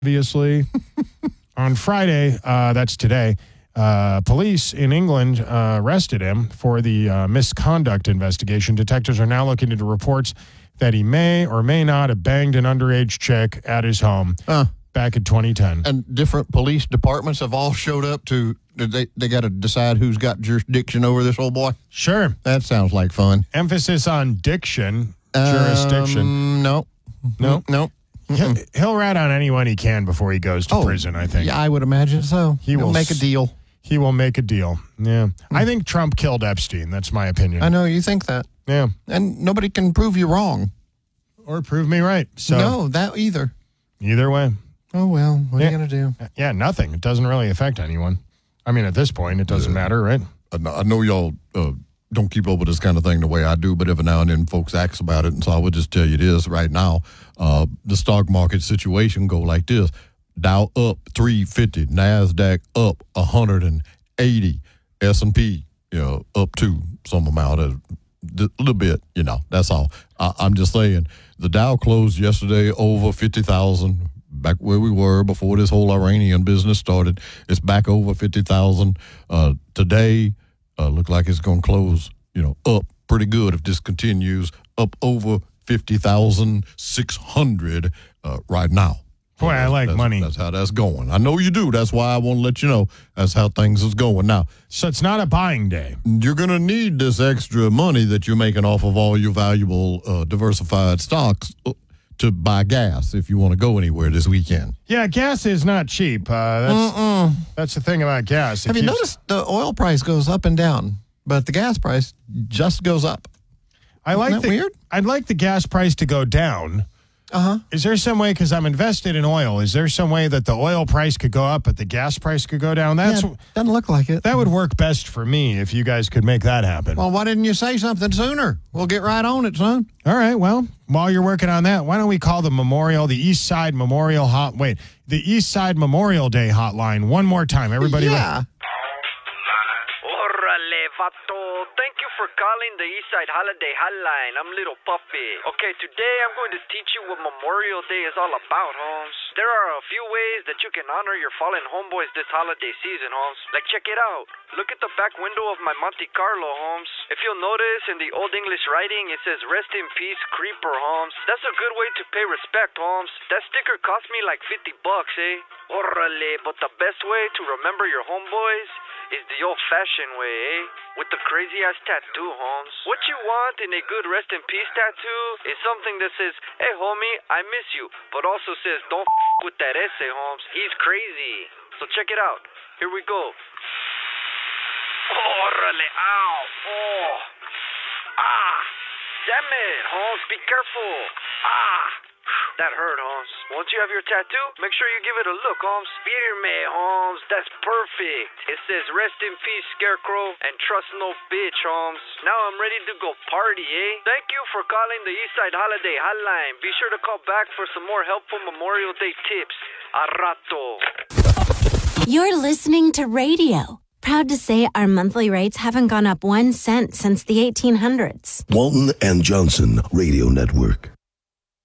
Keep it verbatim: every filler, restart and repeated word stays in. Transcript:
obviously. On Friday, uh, that's today, uh, police in England uh, arrested him for the uh, misconduct investigation. Detectives are now looking into reports that he may or may not have banged an underage chick at his home uh, back in twenty ten. And different police departments have all showed up to, they, they got to decide who's got jurisdiction over this old boy? Sure. That sounds like fun. Emphasis on diction, jurisdiction. Um, no. No? No. He'll, he'll rat on anyone he can before he goes to oh, prison, I think. Yeah, I would imagine so. He He'll will make a deal. He will make a deal. Yeah. Mm. I think Trump killed Epstein. That's my opinion. I know you think that. Yeah. And nobody can prove you wrong. Or prove me right. So no, that either. Either way. Oh, well, what yeah. are you going to do? Yeah, nothing. It doesn't really affect anyone. I mean, at this point, it doesn't yeah. matter, right? I know y'all uh, don't keep up with this kind of thing the way I do, but every now and then folks ask about it, and so I would just tell you this right now. Uh, the stock market situation go like this. Dow up three fifty, NASDAQ up one hundred eighty, S and P, you know, up to some amount, of, a little bit, you know, that's all. I, I'm just saying, the Dow closed yesterday over fifty thousand, back where we were before this whole Iranian business started. It's back over fifty thousand. Uh, today, uh, look like it's going to close, you know, up pretty good if this continues, up over fifty thousand six hundred uh, right now. Boy, I like that's, money. That's how that's going. I know you do. That's why I want to let you know that's how things is going. Now, so it's not a buying day. You're going to need this extra money that you're making off of all your valuable uh, diversified stocks to buy gas if you want to go anywhere this weekend. Yeah, gas is not cheap. Uh, that's, Mm-mm. that's the thing about gas. It Have you keeps... noticed the oil price goes up and down, but the gas price just goes up? I like Isn't that the, weird? I'd like the gas price to go down. Uh-huh. Is there some way, because I'm invested in oil, is there some way that the oil price could go up but the gas price could go down? That's yeah, doesn't look like it. That would work best for me if you guys could make that happen. Well, why didn't you say something sooner? We'll get right on it, son. All right, well, while you're working on that, why don't we call the Memorial, the East Side Memorial Hot, wait, the East Side Memorial Day hotline one more time. Everybody. Yeah. Re- Vato, thank you for calling the Eastside Holiday Hotline. I'm Little Puppy. Okay, today I'm going to teach you what Memorial Day is all about, Holmes. There are a few ways that you can honor your fallen homeboys this holiday season, Holmes. Like, check it out. Look at the back window of my Monte Carlo, Holmes. If you'll notice, in the Old English writing, it says, "Rest in peace, Creeper," Holmes. That's a good way to pay respect, Holmes. That sticker cost me like fifty bucks, eh? Orale, but the best way to remember your homeboys is the old-fashioned way, eh? With the crazy-ass tattoo, Holmes. What you want in a good rest in peace tattoo is something that says, "Hey, homie, I miss you," but also says, "Don't f*** with that essay, Holmes. He's crazy." So check it out. Here we go. Orale, ow, oh, ah, damn it, Holmes, be careful, ah, that hurt, Holmes. Once you have your tattoo, make sure you give it a look, Holmes. Firme, Holmes, that's perfect. It says, "Rest in peace, Scarecrow, and trust no bitch," Holmes. Now I'm ready to go party, eh? Thank you for calling the Eastside Holiday Hotline. Be sure to call back for some more helpful Memorial Day tips. A rato. You're listening to radio. Proud to say our monthly rates haven't gone up one cent since the eighteen hundreds. Walton and Johnson Radio Network.